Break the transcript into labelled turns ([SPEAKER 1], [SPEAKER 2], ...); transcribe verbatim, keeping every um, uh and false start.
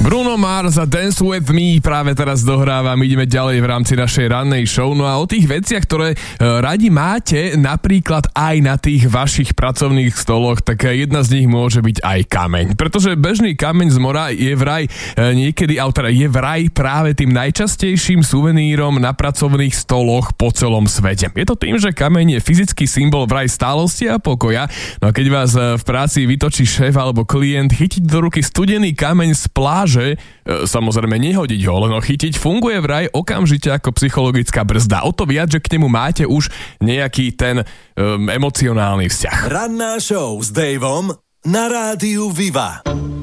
[SPEAKER 1] Bruno Mars a Dance With Me práve teraz dohrávam, ideme ďalej v rámci našej rannej show. No a o tých veciach, ktoré e, radi máte napríklad aj na tých vašich pracovných stoloch, tak jedna z nich môže byť aj kameň. Pretože bežný kameň z mora je vraj e, niekedy, autora je vraj práve tým najčastejším suvenírom na pracovných stoloch po celom svete. Je to tým, že kameň je fyzický symbol vraj stálosti a pokoja. No a keď vás e, v práci vytočí šéf alebo klient, chytiť do ruky studený kameň z pláže, že e, samozrejme nehodiť ho, len ho chytiť, funguje vraj okamžite ako psychologická brzda. O to viac, že k nemu máte už nejaký ten um, emocionálny vzťah.
[SPEAKER 2] Ranná show s Daveom na rádiu Viva.